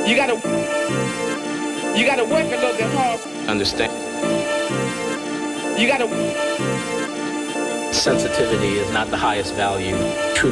You gotta work a little bit hard. Understand. You gotta. Sensitivity is not the highest value. True